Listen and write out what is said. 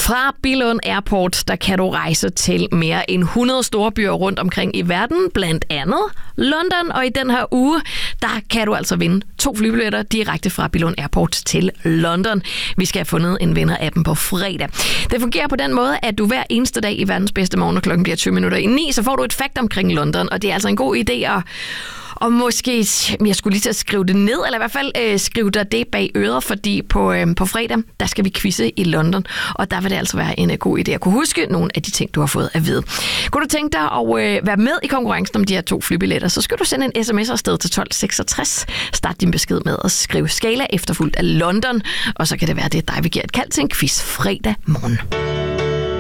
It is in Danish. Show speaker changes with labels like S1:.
S1: Fra Billund Airport, der kan du rejse til mere end 100 storbyer rundt omkring i verden, blandt andet London. Og i den her uge, der kan du altså vinde 2 flybilletter direkte fra Billund Airport til London. Vi skal have fundet en vinder af dem på fredag. Det fungerer på den måde, at du hver eneste dag i verdens bedste morgen, når klokken bliver 20:20, så får du et fact omkring London. Og det er altså en god idé og måske, jeg skulle lige til at skrive det ned, eller i hvert fald skrive dig det bag øret, fordi på fredag, der skal vi quizze i London, og der vil det altså være en god idé at kunne huske nogle af de ting, du har fået at vide. Kunne du tænke dig at være med i konkurrencen om de her 2 flybilletter, så skal du sende en sms afsted til 1266. Start din besked med at skrive Skala efterfulgt af London, og så kan det være, det er dig, vi giver et kald til en quiz fredag morgen.